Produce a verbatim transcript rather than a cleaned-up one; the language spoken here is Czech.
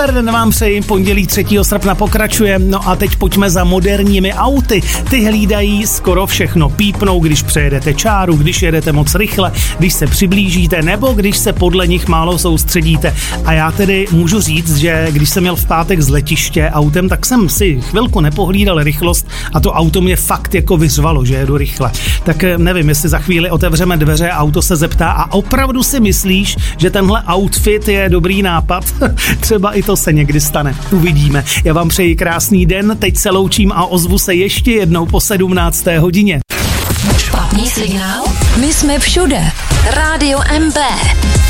Super den vám přeji, pondělí třetího srpna pokračuje, no a teď pojďme za moderními auty. Ty hlídají skoro všechno, pípnou, když přejedete čáru, když jedete moc rychle, když se přiblížíte nebo když se podle nich málo soustředíte. A já tedy můžu říct, že když jsem měl v pátek z letiště autem, tak jsem si chvilku nepohlídal rychlost a to auto mě fakt jako vyřvalo, že jedu rychle. Tak nevím, jestli za chvíli otevřeme dveře a auto se zeptá: a opravdu si myslíš, že tenhle outfit je dobrý nápad? Třeba i to se někdy stane. Uvidíme. Já vám přeji krásný den, teď se loučím a ozvu se ještě jednou po sedmnácté hodině. Špatný signál? My jsme všude. Rádio M B.